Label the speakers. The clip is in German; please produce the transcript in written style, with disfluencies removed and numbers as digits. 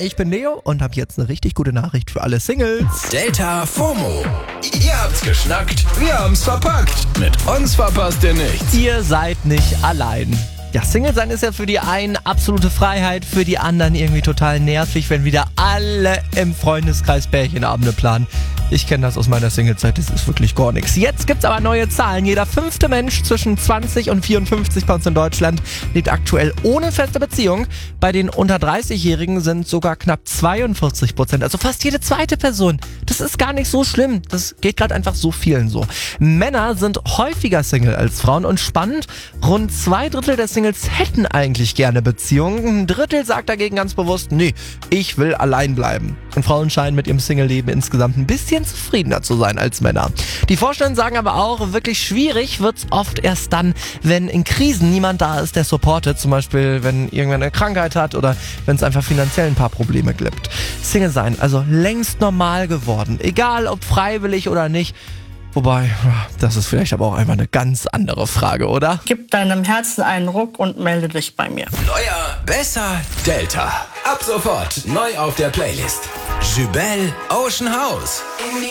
Speaker 1: ich bin Leo und habe jetzt eine richtig gute Nachricht für alle Singles.
Speaker 2: Delta FOMO. Ihr habt's geschnackt, wir haben's verpackt. Mit uns verpasst ihr nichts.
Speaker 1: Ihr seid nicht allein. Ja, Single sein ist ja für die einen absolute Freiheit, für die anderen irgendwie total nervig, wenn wieder alle im Freundeskreis Pärchenabende planen. Ich kenne das aus meiner Singlezeit, das ist wirklich gar nichts. Jetzt gibt's aber neue Zahlen. Jeder 5. Mensch zwischen 20 und 54 bei uns in Deutschland lebt aktuell ohne feste Beziehung. Bei den unter 30-Jährigen sind sogar knapp 42%, also fast jede zweite Person. Das ist gar nicht so schlimm, das geht gerade einfach so vielen so. Männer sind häufiger Single als Frauen und spannend, rund 2/3 der Singles hätten eigentlich gerne Beziehungen. 1/3 sagt dagegen ganz bewusst, nee, ich will allein bleiben. Und Frauen scheinen mit ihrem Single-Leben insgesamt ein bisschen zufriedener zu sein als Männer. Die Vorstände sagen aber auch, wirklich schwierig wird's oft erst dann, wenn in Krisen niemand da ist, der supportet. Zum Beispiel, wenn irgendwer eine Krankheit hat oder wenn es einfach finanziell ein paar Probleme gibt. Single sein, also längst normal geworden. Egal, ob freiwillig oder nicht. Wobei, das ist vielleicht aber auch einfach eine ganz andere Frage, oder?
Speaker 3: Gib deinem Herzen einen Ruck und melde dich bei mir.
Speaker 2: Neuer, besser, Delta. Ab sofort neu auf der Playlist. Jubel Ocean House.